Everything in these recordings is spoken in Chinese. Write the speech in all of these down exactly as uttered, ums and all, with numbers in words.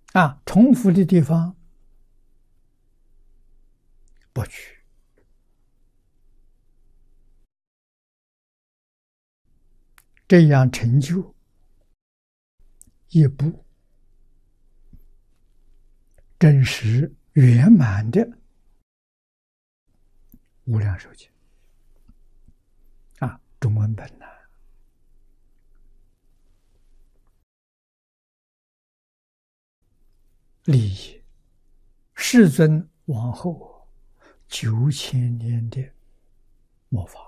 啊，重复的地方不去，这样成就一部真实圆满的无量寿经啊，中文本呐、利益世尊往后九千年的末法，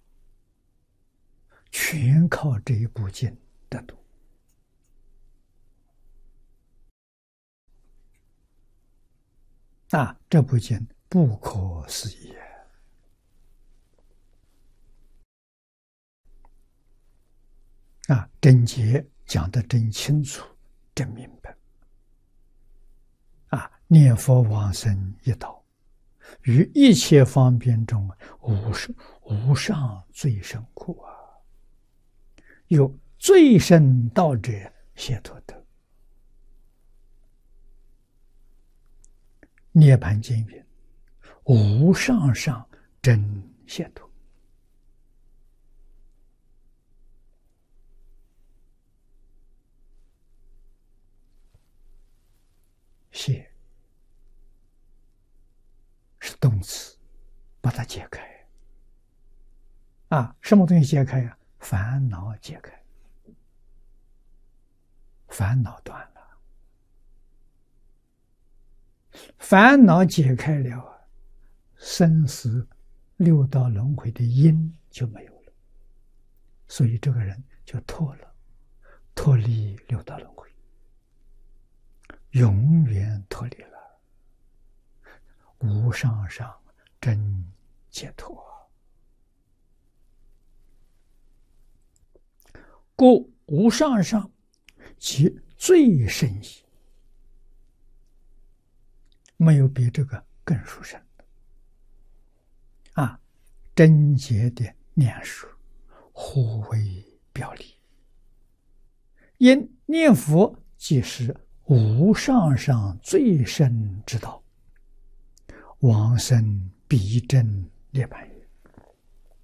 全靠这一部经得度啊！这部经不可思议啊！真解讲得真清楚，真明白啊！念佛往生一道，于一切方便中无上无上最深苦啊！有最深道者解脱得。涅盘经云：无上上真解脱。解是动词，把它解开啊！什么东西解开呀、啊？烦恼解开，烦恼断了，烦恼解开了，生死六道轮回的因就没有了，所以这个人就脱了，脱离六道轮回，永远脱离了无上上真解脱。故无上上即最甚意，没有比这个更殊胜的啊！真解的念书，互为表里，因念佛即是无上上最深之道，往生必证涅槃。